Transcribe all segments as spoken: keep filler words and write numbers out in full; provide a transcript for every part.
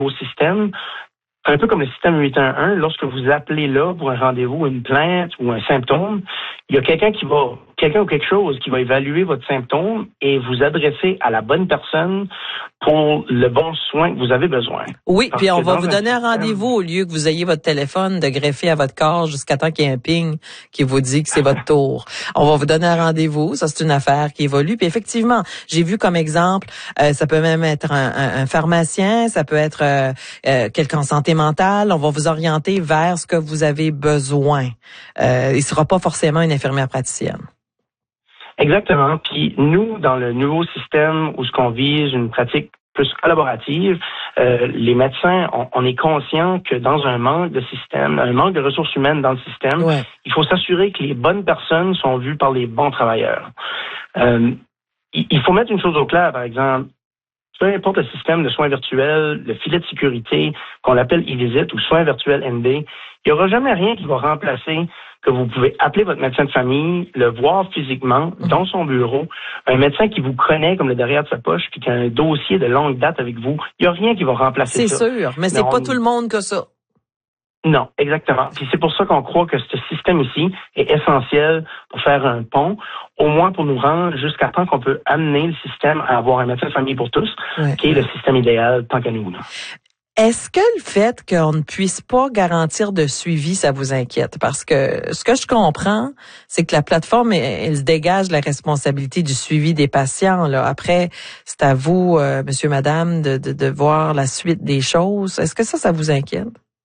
nouveau système, un peu comme le système huit un un, lorsque vous appelez là pour un rendez-vous, une plainte ou un symptôme, il y a quelqu'un qui va, quelqu'un ou quelque chose qui va évaluer votre symptôme et vous adresser à la bonne personne pour le bon soin que vous avez besoin. Oui, Parce puis on va dans vous un donner un système... rendez-vous au lieu que vous ayez votre téléphone de greffer à votre corps jusqu'à temps qu'il y ait un ping qui vous dit que c'est votre tour. On va vous donner un rendez-vous. Ça, c'est une affaire qui évolue. Puis effectivement, j'ai vu comme exemple, euh, ça peut même être un, un, un pharmacien, ça peut être euh, euh, quelqu'un en santé mentale. On va vous orienter vers ce que vous avez besoin. Euh, il sera pas forcément une infirmière praticienne. Exactement. Puis nous, dans le nouveau système où ce qu'on vise une pratique plus collaborative, euh, les médecins, on, on est conscient que dans un manque de système, un manque de ressources humaines dans le système, Ouais. il faut s'assurer que les bonnes personnes sont vues par les bons travailleurs. Euh, il, il faut mettre une chose au clair, par exemple, peu importe le système de soins virtuels, le filet de sécurité qu'on appelle e-visit ou soins virtuels N D, il n'y aura jamais rien qui va remplacer que vous pouvez appeler votre médecin de famille, le voir physiquement dans son bureau, un médecin qui vous connaît comme le derrière de sa poche, puis qui a un dossier de longue date avec vous. Il n'y a rien qui va remplacer ça. ça. C'est sûr, mais c'est mais pas on... tout le monde que ça. Non, exactement. Puis c'est pour ça qu'on croit que ce système ici est essentiel pour faire un pont, au moins pour nous rendre jusqu'à temps qu'on peut amener le système à avoir un médecin de famille pour tous, ouais. qui est le système idéal tant qu'à nous. Là. Est-ce que le fait qu'on ne puisse pas garantir de suivi, ça vous inquiète? Parce que ce que je comprends, c'est que la plateforme, elle, elle se dégage la responsabilité du suivi des patients. Là. Après, c'est à vous, euh, monsieur, madame, de, de, de voir la suite des choses. Est-ce que ça, ça vous inquiète?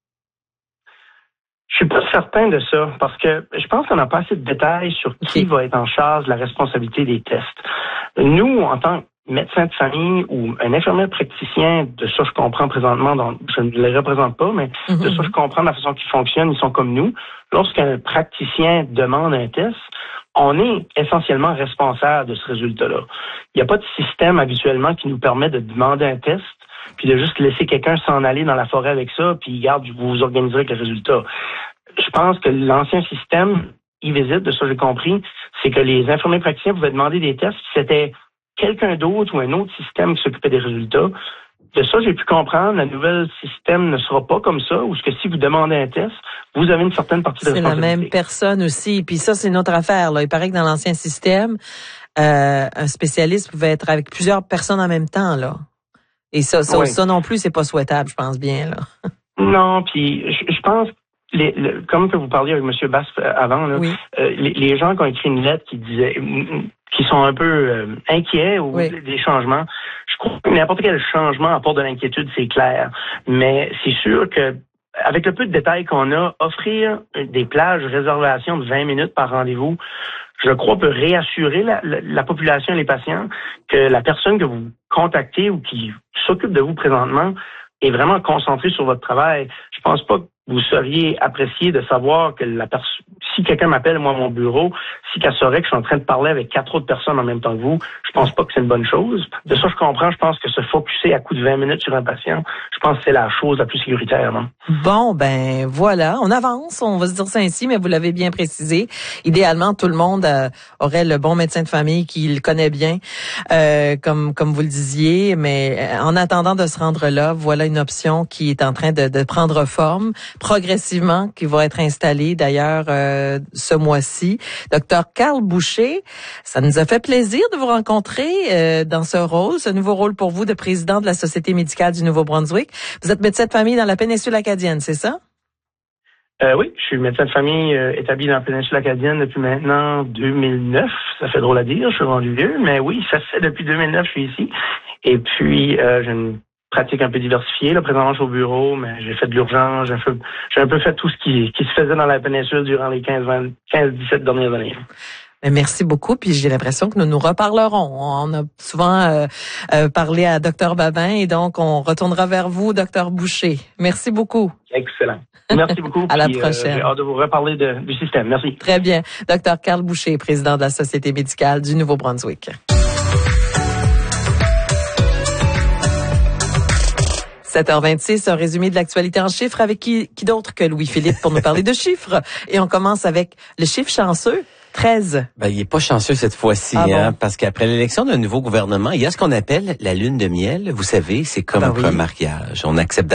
Je suis pas certain de ça, parce que je pense qu'on n'a pas assez de détails sur qui okay. va être en charge de la responsabilité des tests. Nous, en tant que médecin de famille ou un infirmière praticien, de ça je comprends présentement, donc je ne les représente pas, mais mm-hmm. de ça je comprends de la façon qu'ils fonctionnent, ils sont comme nous. Lorsqu'un praticien demande un test, on est essentiellement responsable de ce résultat-là. Il n'y a pas de système habituellement qui nous permet de demander un test, puis de juste laisser quelqu'un s'en aller dans la forêt avec ça, puis garde, vous vous organiserez avec le résultat. Je pense que l'ancien système e-visit, de ça j'ai compris, c'est que les infirmiers praticiens pouvaient demander des tests, c'était quelqu'un d'autre ou un autre système qui s'occupait des résultats. De ça, j'ai pu comprendre, le nouvel système ne sera pas comme ça, ou ce que si vous demandez un test, vous avez une certaine partie de responsabilité. C'est la même personne aussi, puis ça, c'est une autre affaire. Là. Il paraît que dans l'ancien système, euh, un spécialiste pouvait être avec plusieurs personnes en même temps, là. Et ça, ça, oui. ça non plus, c'est pas souhaitable, je pense bien, là. Non, puis je, je pense, les, le, comme que vous parliez avec M. Bass avant, là, oui. euh, les, les gens qui ont écrit une lettre qui disait, qui sont un peu euh, inquiets ou oui. des changements, je crois que n'importe quel changement apporte de l'inquiétude, c'est clair. Mais c'est sûr que avec le peu de détails qu'on a, offrir des plages de réservation de vingt minutes par rendez-vous, je crois, peut réassurer la, la, la population et les patients que la personne que vous contactez ou qui s'occupe de vous présentement est vraiment concentrée sur votre travail. Je pense pas que vous seriez apprécié de savoir que la personne, si quelqu'un m'appelle, moi, à mon bureau, si qu'elle saurait que je suis en train de parler avec quatre autres personnes en même temps que vous, je pense pas que c'est une bonne chose. De ça, je comprends. Je pense que se focusser à coup de vingt minutes sur un patient, je pense que c'est la chose la plus sécuritaire, non? Bon, ben, voilà. On avance. On va se dire ça ainsi, mais vous l'avez bien précisé. Idéalement, tout le monde euh, aurait le bon médecin de famille qui le connaît bien, euh, comme, comme vous le disiez. Mais en attendant de se rendre là, voilà une option qui est en train de, de prendre forme progressivement, qui va être installée d'ailleurs euh, ce mois-ci. Docteur Carl Boucher, ça nous a fait plaisir de vous rencontrer euh, dans ce rôle, ce nouveau rôle pour vous de président de la Société médicale du Nouveau-Brunswick. Vous êtes médecin de famille dans la péninsule acadienne, c'est ça? Euh, oui, je suis médecin de famille euh, établi dans la péninsule acadienne depuis maintenant deux mille neuf. Ça fait drôle à dire, je suis rendu vieux, mais oui, ça fait depuis deux mille neuf je suis ici. Et puis, euh, j'ai une pratique un peu diversifiée. Là, présentement, je suis au bureau, mais j'ai fait de l'urgence, j'ai un peu, j'ai un peu fait tout ce qui, qui se faisait dans la péninsule durant les quinze, vingt, quinze, dix-sept dernières années. Merci beaucoup, puis j'ai l'impression que nous nous reparlerons. On a souvent euh, euh, parlé à Docteur Babin et donc on retournera vers vous, Docteur Boucher. Merci beaucoup. Excellent. Merci beaucoup. À la puis, prochaine. Euh, j'ai hâte de vous reparler de, du système. Merci. Très bien. Docteur Carl Boucher, président de la Société médicale du Nouveau-Brunswick. sept heures vingt-six, un résumé de l'actualité en chiffres avec qui, qui d'autre que Louis-Philippe pour nous parler de chiffres. Et on commence avec le chiffre chanceux. treize. Ben, il est pas chanceux cette fois-ci, Ah bon? hein, parce qu'après l'élection d'un nouveau gouvernement, il y a ce qu'on appelle la lune de miel. Vous savez, c'est comme Ben un oui. mariage. On accepte